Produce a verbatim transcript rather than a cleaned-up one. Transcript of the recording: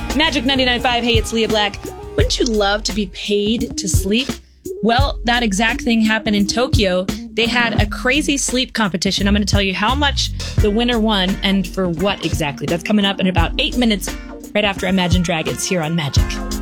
Magic ninety-nine point five, hey, it's Leah Black. Wouldn't you love to be paid to sleep? Well, that exact thing happened in Tokyo. They had a crazy sleep competition. I'm going to tell you how much the winner won and for what exactly. That's coming up in about eight minutes right after Imagine Dragons here on Magic.